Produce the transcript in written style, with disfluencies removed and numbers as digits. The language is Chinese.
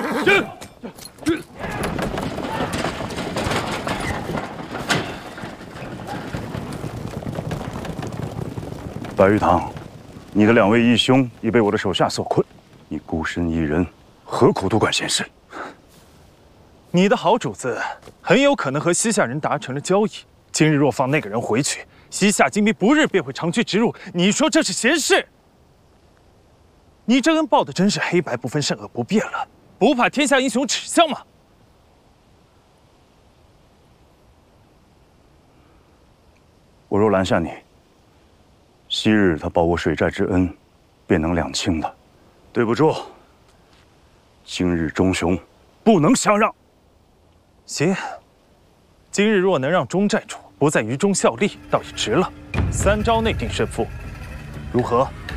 白玉堂，你的2位义兄已被我的手下所困，你孤身一人，何苦多管闲事？ 你的好主子很有可能和西夏人达成了交易，今日若放那个人回去，西夏精兵不日便会长驱直入。你说这是闲事？你这恩报的真是黑白不分，善恶不辨了，不怕天下英雄耻笑吗？ 我若拦下你，昔日他报我水寨之恩，便能两清了。对不住，今日钟雄不能相让。 行，今日若能让钟寨主不再于中效力，倒也值了。3招内定胜负，如何？